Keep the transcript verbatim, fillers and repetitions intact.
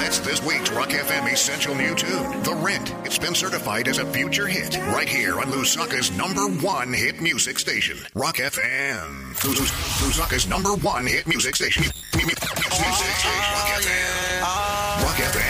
That's this week's Rock F M Essential New Tune, The Rent. It's been certified as a future hit right here on Lusaka's number one hit music station, Rock F M. Lusaka's number one hit music station. Rock F M. Rock F M.